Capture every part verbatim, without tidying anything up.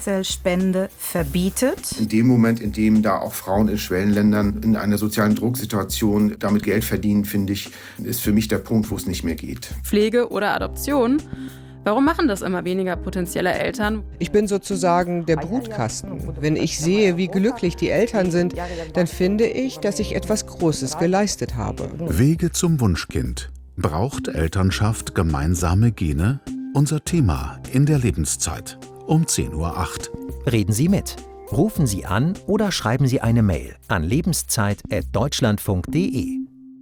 Zellspende verbietet. In dem Moment, in dem da auch Frauen in Schwellenländern in einer sozialen Drucksituation damit Geld verdienen, finde ich, ist für mich der Punkt, wo es nicht mehr geht. Pflege oder Adoption? Warum machen das immer weniger potenzielle Eltern? Ich bin sozusagen der Brutkasten. Wenn ich sehe, wie glücklich die Eltern sind, dann finde ich, dass ich etwas Großes geleistet habe. Wege zum Wunschkind. Braucht Elternschaft gemeinsame Gene? Unser Thema in der Lebenszeit. Um zehn Uhr acht. Reden Sie mit. Rufen Sie an oder schreiben Sie eine Mail an lebenszeit at deutschlandfunk punkt de.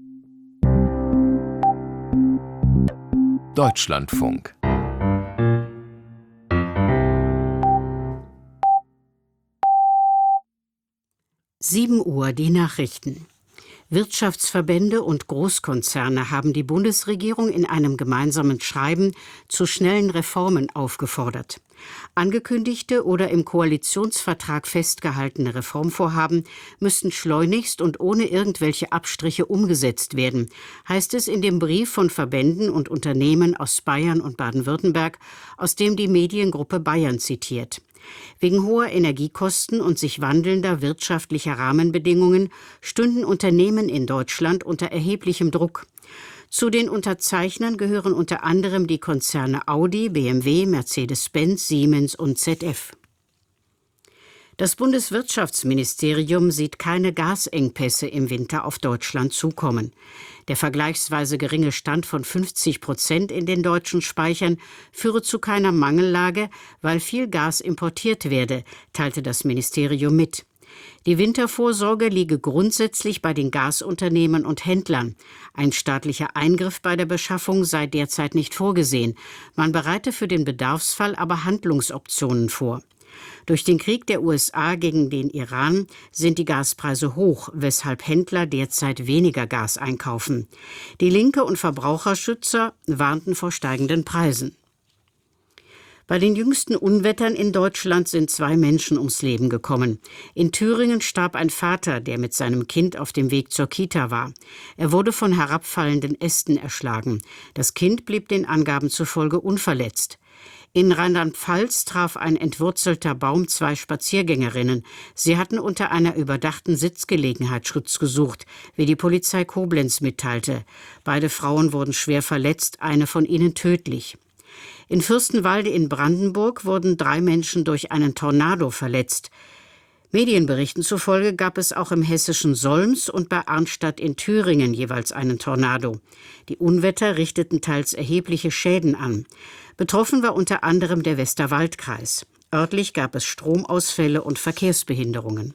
Deutschlandfunk. sieben Uhr die Nachrichten. Wirtschaftsverbände und Großkonzerne haben die Bundesregierung in einem gemeinsamen Schreiben zu schnellen Reformen aufgefordert. Angekündigte oder im Koalitionsvertrag festgehaltene Reformvorhaben müssten schleunigst und ohne irgendwelche Abstriche umgesetzt werden, heißt es in dem Brief von Verbänden und Unternehmen aus Bayern und Baden-Württemberg, aus dem die Mediengruppe Bayern zitiert. Wegen hoher Energiekosten und sich wandelnder wirtschaftlicher Rahmenbedingungen stünden Unternehmen in Deutschland unter erheblichem Druck. Zu den Unterzeichnern gehören unter anderem die Konzerne Audi, B M W, Mercedes-Benz, Siemens und Z F. Das Bundeswirtschaftsministerium sieht keine Gasengpässe im Winter auf Deutschland zukommen. Der vergleichsweise geringe Stand von fünfzig Prozent in den deutschen Speichern führe zu keiner Mangellage, weil viel Gas importiert werde, teilte das Ministerium mit. Die Wintervorsorge liege grundsätzlich bei den Gasunternehmen und Händlern. Ein staatlicher Eingriff bei der Beschaffung sei derzeit nicht vorgesehen. Man bereite für den Bedarfsfall aber Handlungsoptionen vor. Durch den Krieg der U S A gegen den Iran sind die Gaspreise hoch, weshalb Händler derzeit weniger Gas einkaufen. Die Linke und Verbraucherschützer warnten vor steigenden Preisen. Bei den jüngsten Unwettern in Deutschland sind zwei Menschen ums Leben gekommen. In Thüringen starb ein Vater, der mit seinem Kind auf dem Weg zur Kita war. Er wurde von herabfallenden Ästen erschlagen. Das Kind blieb den Angaben zufolge unverletzt. In Rheinland-Pfalz traf ein entwurzelter Baum zwei Spaziergängerinnen. Sie hatten unter einer überdachten Sitzgelegenheit Schutz gesucht, wie die Polizei Koblenz mitteilte. Beide Frauen wurden schwer verletzt, eine von ihnen tödlich. In Fürstenwalde in Brandenburg wurden drei Menschen durch einen Tornado verletzt. Medienberichten zufolge gab es auch im hessischen Solms und bei Arnstadt in Thüringen jeweils einen Tornado. Die Unwetter richteten teils erhebliche Schäden an. Betroffen war unter anderem der Westerwaldkreis. Örtlich gab es Stromausfälle und Verkehrsbehinderungen.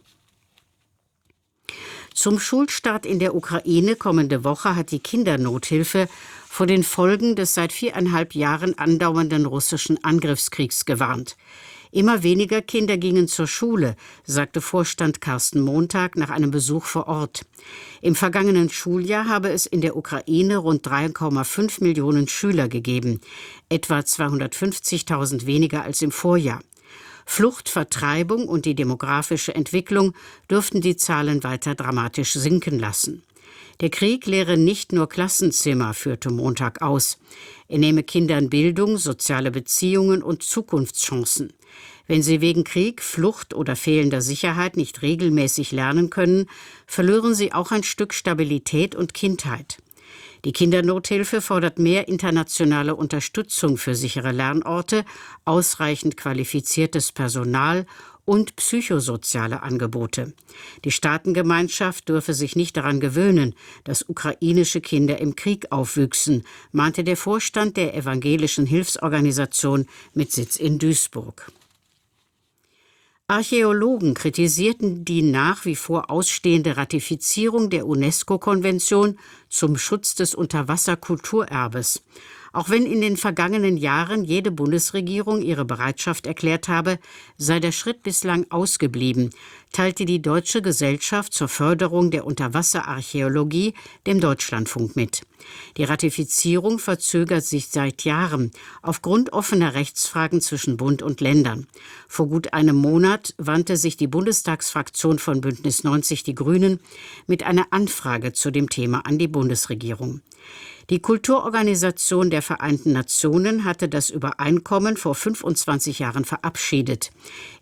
Zum Schulstart in der Ukraine kommende Woche hat die Kindernothilfe vor den Folgen des seit viereinhalb Jahren andauernden russischen Angriffskriegs gewarnt. Immer weniger Kinder gingen zur Schule, sagte Vorstand Carsten Montag nach einem Besuch vor Ort. Im vergangenen Schuljahr habe es in der Ukraine rund drei Komma fünf Millionen Schüler gegeben, etwa zweihundertfünfzigtausend weniger als im Vorjahr. Flucht, Vertreibung und die demografische Entwicklung dürften die Zahlen weiter dramatisch sinken lassen. Der Krieg lehre nicht nur Klassenzimmer, führte Montag aus. Er nehme Kindern Bildung, soziale Beziehungen und Zukunftschancen. Wenn sie wegen Krieg, Flucht oder fehlender Sicherheit nicht regelmäßig lernen können, verlieren sie auch ein Stück Stabilität und Kindheit. Die Kindernothilfe fordert mehr internationale Unterstützung für sichere Lernorte, ausreichend qualifiziertes Personal und psychosoziale Angebote. Die Staatengemeinschaft dürfe sich nicht daran gewöhnen, dass ukrainische Kinder im Krieg aufwüchsen, mahnte der Vorstand der evangelischen Hilfsorganisation mit Sitz in Duisburg. Archäologen kritisierten die nach wie vor ausstehende Ratifizierung der UNESCO-Konvention zum Schutz des Unterwasserkulturerbes. Auch wenn in den vergangenen Jahren jede Bundesregierung ihre Bereitschaft erklärt habe, sei der Schritt bislang ausgeblieben, teilte die Deutsche Gesellschaft zur Förderung der Unterwasserarchäologie dem Deutschlandfunk mit. Die Ratifizierung verzögert sich seit Jahren aufgrund offener Rechtsfragen zwischen Bund und Ländern. Vor gut einem Monat wandte sich die Bundestagsfraktion von Bündnis neunzig Die Grünen mit einer Anfrage zu dem Thema an die Bundesregierung. Die Kulturorganisation der Vereinten Nationen hatte das Übereinkommen vor fünfundzwanzig Jahren verabschiedet.